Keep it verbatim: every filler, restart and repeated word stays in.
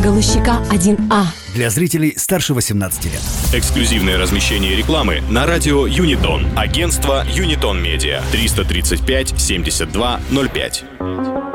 Галущика один А. Для зрителей старше восемнадцати лет. Эксклюзивное размещение рекламы на радио Юнитон. Агентство Юнитон Медиа. триста тридцать пять семьдесят два ноль пять.